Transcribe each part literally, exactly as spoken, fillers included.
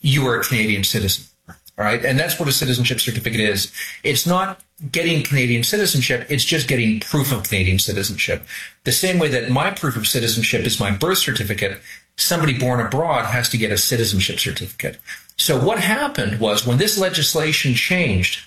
you are a Canadian citizen. All right. And that's what a citizenship certificate is. It's not getting Canadian citizenship. It's just getting proof of Canadian citizenship. The same way that my proof of citizenship is my birth certificate, somebody born abroad has to get a citizenship certificate. So what happened was when this legislation changed,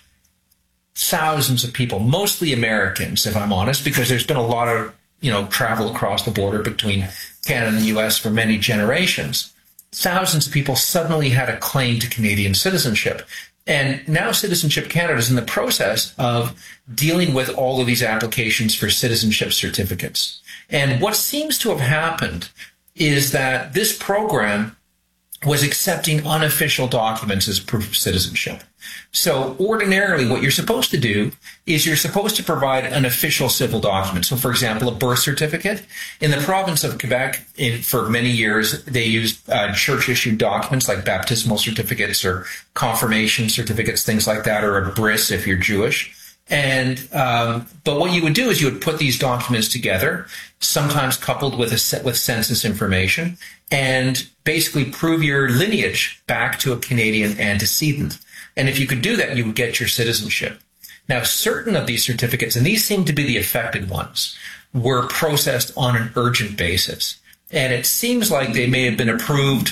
thousands of people, mostly Americans, if I'm honest, because there's been a lot of, you know, travel across the border between Canada and the U S for many generations. Thousands of people suddenly had a claim to Canadian citizenship. And now Citizenship Canada is in the process of dealing with all of these applications for citizenship certificates. And what seems to have happened is that this program was accepting unofficial documents as proof of citizenship. So ordinarily what you're supposed to do is you're supposed to provide an official civil document. So for example, a birth certificate. In the province of Quebec, in, for many years, they used uh, church-issued documents like baptismal certificates or confirmation certificates, things like that, or a bris if you're Jewish. And um, but what you would do is you would put these documents together, sometimes coupled with a with census information, and basically prove your lineage back to a Canadian antecedent. And if you could do that, you would get your citizenship. Now, certain of these certificates, and these seem to be the affected ones, were processed on an urgent basis. And it seems like they may have been approved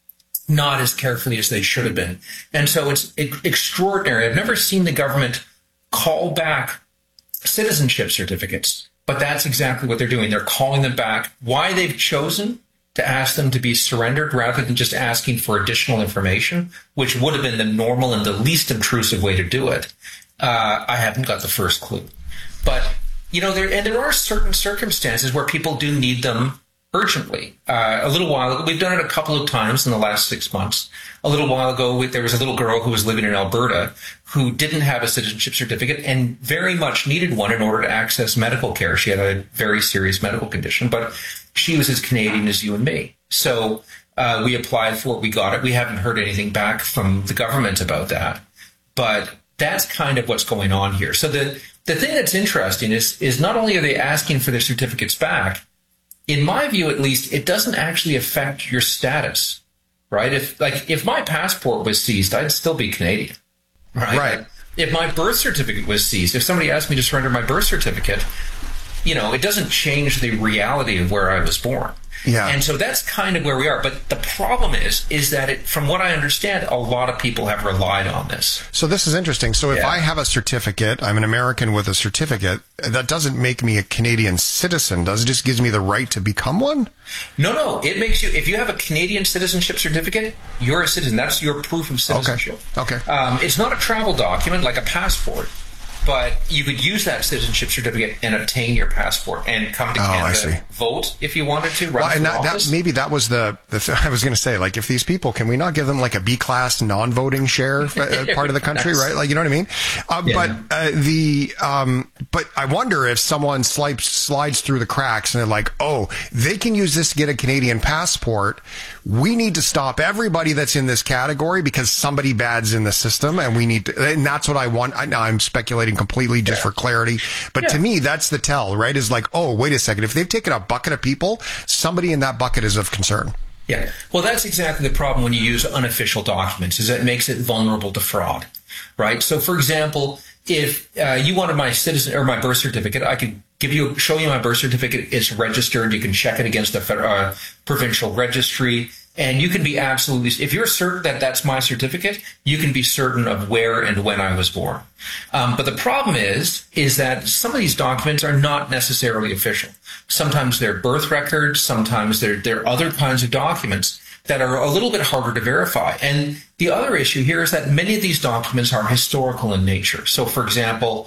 not as carefully as they should have been. And so it's extraordinary. I've never seen the government call back citizenship certificates, but that's exactly what they're doing. They're calling them back. Why they've chosen to ask them to be surrendered rather than just asking for additional information, which would have been the normal and the least intrusive way to do it, uh, I haven't got the first clue. But, you know, there and there are certain circumstances where people do need them urgently. Uh, a little while ago, we've done it a couple of times in the last six months. A little while ago, we, there was a little girl who was living in Alberta who didn't have a citizenship certificate and very much needed one in order to access medical care. She had a very serious medical condition, but she was as Canadian as you and me. So uh, we applied for it. We got it. We haven't heard anything back from the government about that. But that's kind of what's going on here. So the, the thing that's interesting is, is not only are they asking for their certificates back, in my view, at least, it doesn't actually affect your status, right? If like if my passport was seized, I'd still be Canadian, right? Right. If my birth certificate was seized, if somebody asked me to surrender my birth certificate, you know, it doesn't change the reality of where I was born. Yeah. And so that's kind of where we are. But the problem is, is that it, from what I understand, a lot of people have relied on this. So this is interesting. So if Yeah. I have a certificate, I'm an American with a certificate, that doesn't make me a Canadian citizen, does it? Just gives me the right to become one? No, no. It makes you, if you have a Canadian citizenship certificate, you're a citizen. That's your proof of citizenship. Okay. Okay. Um, it's not a travel document like a passport, but you could use that citizenship certificate and obtain your passport and come to Oh, Canada, I see. vote if you wanted to, run Well, for and that, office. that, maybe that was the, the th- I was going to say, like, if these people, can we not give them like a B-class non-voting share uh, part of the country, right? Like, you know what I mean? Uh, Yeah. But uh, the, um, but I wonder if someone slides, slides through the cracks and they're like, oh, they can use this to get a Canadian passport. We need to stop everybody that's in this category because somebody bad's in the system, and we need to, and that's what I want. I, now I'm speculating completely just Yeah. for clarity, but Yeah. to me, that's the tell, right? Is like, oh, wait a second. If they've taken a bucket of people, somebody in that bucket is of concern. Yeah. Well, that's exactly the problem when you use unofficial documents, is it makes it vulnerable to fraud, right? So, for example, if uh, you wanted my citizen or my birth certificate, I could give you, show you my birth certificate. It's registered. You can check it against the federal, uh, provincial registry. And you can be absolutely, if you're certain that that's my certificate, you can be certain of where and when I was born. Um, but the problem is, is that some of these documents are not necessarily official. Sometimes they're birth records. Sometimes they're, they're other kinds of documents that are a little bit harder to verify. And the other issue here is that many of these documents are historical in nature. So, for example,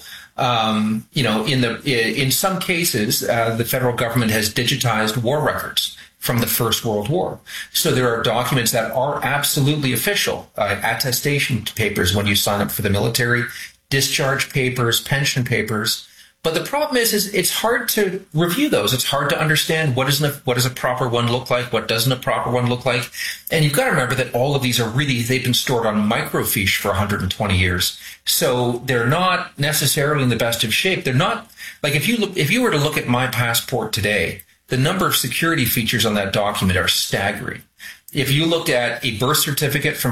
um, you know, in the in some cases, uh, the federal government has digitized war records from the First World War. So there are documents that are absolutely official, uh, attestation papers when you sign up for the military, discharge papers, pension papers. But the problem is, is it's hard to review those. It's hard to understand what, is a, what does a proper one look like, what doesn't a proper one look like. And you've got to remember that all of these are really, they've been stored on microfiche for one hundred twenty years. So they're not necessarily in the best of shape. They're not, like if you look, if you were to look at my passport today, the number of security features on that document are staggering. If you looked at a birth certificate from